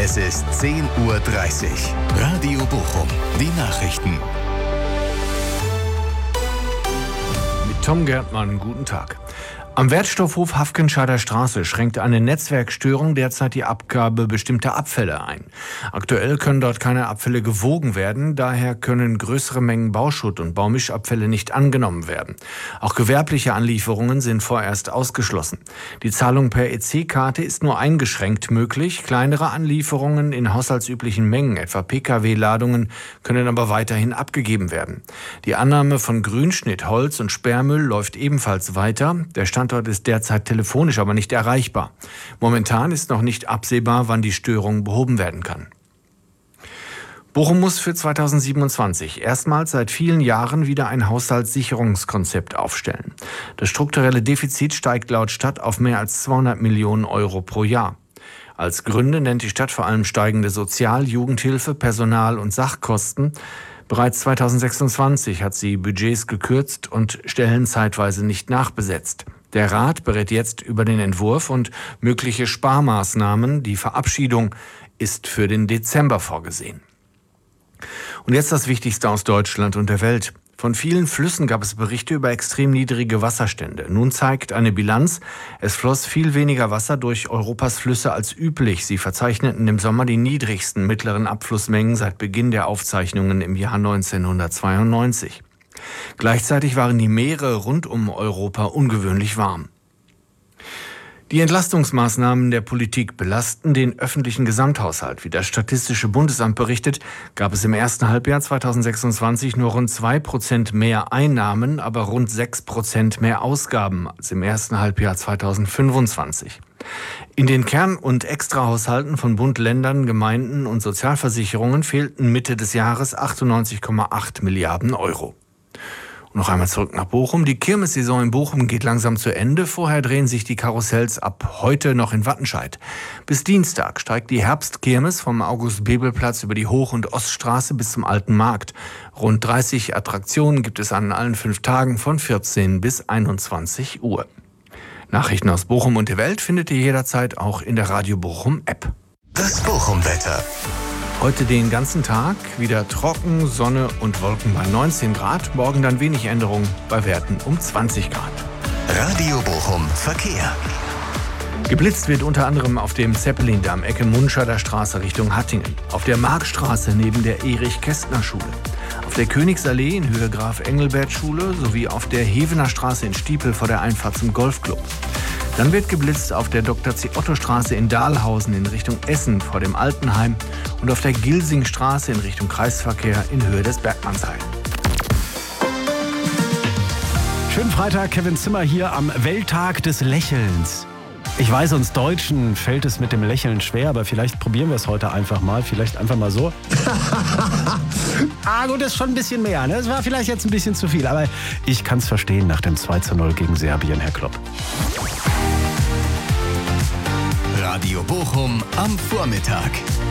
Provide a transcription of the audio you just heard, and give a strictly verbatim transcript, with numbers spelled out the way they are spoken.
Es ist zehn Uhr dreißig. Radio Bochum. Die Nachrichten. Mit Tom Gärtmann, guten Tag. Am Wertstoffhof Hafkenscheider Straße schränkt eine Netzwerkstörung derzeit die Abgabe bestimmter Abfälle ein. Aktuell können dort keine Abfälle gewogen werden, daher können größere Mengen Bauschutt und Baumischabfälle nicht angenommen werden. Auch gewerbliche Anlieferungen sind vorerst ausgeschlossen. Die Zahlung per E C-Karte ist nur eingeschränkt möglich. Kleinere Anlieferungen in haushaltsüblichen Mengen, etwa Pkw-Ladungen, können aber weiterhin abgegeben werden. Die Annahme von Grünschnitt, Holz und Sperrmüll läuft ebenfalls weiter. Der Standort ist derzeit telefonisch aber nicht erreichbar. Momentan ist noch nicht absehbar, wann die Störung behoben werden kann. Bochum muss für zweitausendsiebenundzwanzig erstmals seit vielen Jahren wieder ein Haushaltssicherungskonzept aufstellen. Das strukturelle Defizit steigt laut Stadt auf mehr als zweihundert Millionen Euro pro Jahr. Als Gründe nennt die Stadt vor allem steigende Sozial-, Jugendhilfe-, Personal- und Sachkosten. Bereits zweitausendsechsundzwanzig hat sie Budgets gekürzt und Stellen zeitweise nicht nachbesetzt. Der Rat berät jetzt über den Entwurf und mögliche Sparmaßnahmen. Die Verabschiedung ist für den Dezember vorgesehen. Und jetzt das Wichtigste aus Deutschland und der Welt. Von vielen Flüssen gab es Berichte über extrem niedrige Wasserstände. Nun zeigt eine Bilanz, es floss viel weniger Wasser durch Europas Flüsse als üblich. Sie verzeichneten im Sommer die niedrigsten mittleren Abflussmengen seit Beginn der Aufzeichnungen im Jahr neunzehnhundertzweiundneunzig. Gleichzeitig waren die Meere rund um Europa ungewöhnlich warm. Die Entlastungsmaßnahmen der Politik belasten den öffentlichen Gesamthaushalt. Wie das Statistische Bundesamt berichtet, gab es im ersten Halbjahr zweitausendsechsundzwanzig nur rund zwei Prozent mehr Einnahmen, aber rund sechs Prozent mehr Ausgaben als im ersten Halbjahr zweitausendfünfundzwanzig. In den Kern- und Extrahaushalten von Bund, Ländern, Gemeinden und Sozialversicherungen fehlten Mitte des Jahres achtundneunzig Komma acht Milliarden Euro. Und noch einmal zurück nach Bochum. Die Kirmessaison in Bochum geht langsam zu Ende. Vorher drehen sich die Karussells ab heute noch in Wattenscheid. Bis Dienstag steigt die Herbstkirmes vom August-Bebel-Platz über die Hoch- und Oststraße bis zum Alten Markt. Rund dreißig Attraktionen gibt es an allen fünf Tagen von vierzehn bis einundzwanzig Uhr. Nachrichten aus Bochum und der Welt findet ihr jederzeit auch in der Radio Bochum App. Das Bochum-Wetter. Heute den ganzen Tag wieder trocken, Sonne und Wolken bei neunzehn Grad. Morgen dann wenig Änderung bei Werten um zwanzig Grad. Radio Bochum Verkehr. Geblitzt wird unter anderem auf dem Zeppelin-Damm, Ecke Munscheider Straße Richtung Hattingen. Auf der Markstraße neben der Erich-Kästner-Schule. Auf der Königsallee in Höhe Graf-Engelbert-Schule sowie auf der Hevener Straße in Stiepel vor der Einfahrt zum Golfclub. Dann wird geblitzt auf der Doktor C. Otto Straße in Dahlhausen in Richtung Essen vor dem Altenheim und auf der Gilsingstraße in Richtung Kreisverkehr in Höhe des Bergmannsheim. Schönen Freitag, Kevin Zimmer hier am Welttag des Lächelns. Ich weiß, uns Deutschen fällt es mit dem Lächeln schwer, aber vielleicht probieren wir es heute einfach mal. Vielleicht einfach mal so. Ah gut, das ist schon ein bisschen mehr. Ne? Es war vielleicht jetzt ein bisschen zu viel, aber ich kann es verstehen nach dem zwei zu null gegen Serbien, Herr Klopp. Radio Bochum am Vormittag.